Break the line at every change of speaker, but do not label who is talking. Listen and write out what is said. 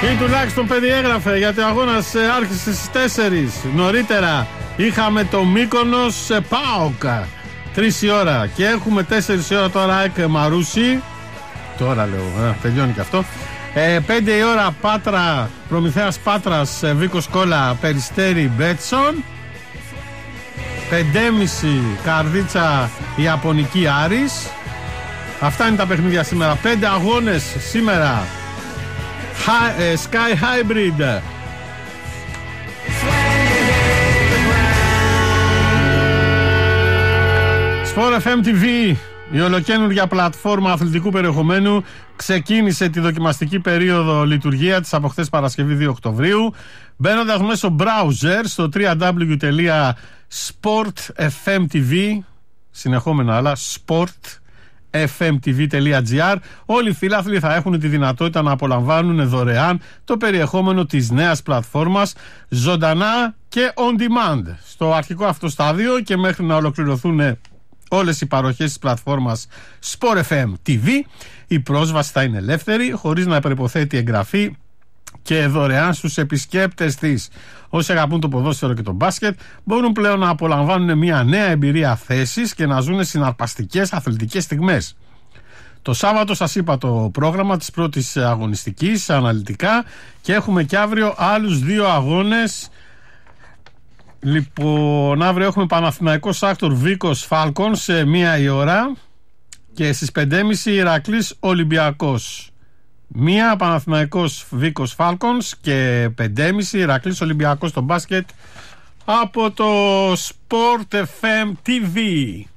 Ή τουλάχιστον περιέγραφε, γιατί ο αγώνας άρχισε στις 4. Νωρίτερα είχαμε το Μύκονος ΠΑΟΚ 3 η ώρα και έχουμε 4 η ώρα τώρα ΑΕΚ Μαρούσι. Τώρα λέω, τελειώνει και αυτό. 5 η ώρα Πάτρα, Προμηθέας Πάτρας, Βίκος Κόλλα, Περιστέρι Μπέτσον. 5.30 Καρδίτσα Ιαπωνική Άρης. Αυτά είναι τα παιχνίδια σήμερα. 5 αγώνες σήμερα. Sky Hybrid Sport FM TV, η ολοκαίνουργια πλατφόρμα αθλητικού περιεχομένου, ξεκίνησε τη δοκιμαστική περίοδο λειτουργία της από χθες Παρασκευή 2 Οκτωβρίου, μπαίνοντας μέσω browser στο www.sportfmtv, συνεχόμενα άλλα, sportfmtv.gr. Όλοι οι φίλαθλοι θα έχουν τη δυνατότητα να απολαμβάνουν δωρεάν το περιεχόμενο της νέας πλατφόρμας ζωντανά και on demand. Στο αρχικό αυτό στάδιο και μέχρι να ολοκληρωθούν όλες οι παροχές της πλατφόρμας Sport FM TV, η πρόσβαση θα είναι ελεύθερη, χωρίς να προϋποθέτει εγγραφή και δωρεάν στους επισκέπτες της. Όσοι αγαπούν το ποδόσφαιρο και το μπάσκετ μπορούν πλέον να απολαμβάνουν μια νέα εμπειρία θέσης και να ζουν συναρπαστικές αθλητικές στιγμές. Το Σάββατο σας είπα το πρόγραμμα της πρώτης αγωνιστικής αναλυτικά και έχουμε και αύριο άλλους 2 αγώνες. Λοιπόν, αύριο έχουμε Παναθηναϊκός Άκτορ Βίκος Φάλκον σε 1 η ώρα και στις 5.30 Ηρακλής Ολυμπιακός. 1 Παναθηναϊκός Βίκος Φάλκονς και 5.30 Ηρακλής Ολυμπιακός στο μπάσκετ από το Sport FM TV.